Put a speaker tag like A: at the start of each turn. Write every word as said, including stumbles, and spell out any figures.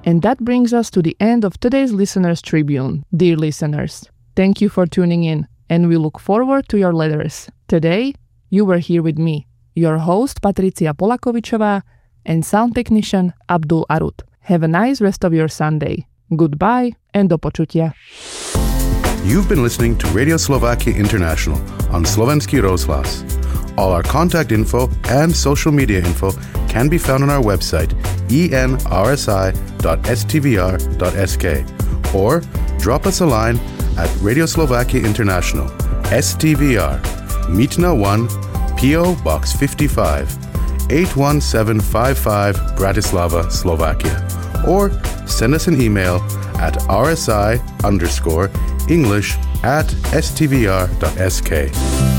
A: And that brings us to the end of today's Listener's Tribune. Dear listeners, thank you for tuning in, and we look forward to your letters. Today, you were here with me, your host Patricia Polakovičová, and sound technician Abdul Arut. Have a nice rest of your Sunday. Goodbye and do počutia.
B: You've been listening to Radio Slovakia International on Slovenský rozhlas. All our contact info and social media info can be found on our website e n r s i dot s t v r dot s k or drop us a line at Radio Slovakia International, S T V R, Mítna one, P O Box fifty-five, eight one seven five five, Bratislava, Slovakia. Or send us an email at rsi underscore English at s t v r dot s k.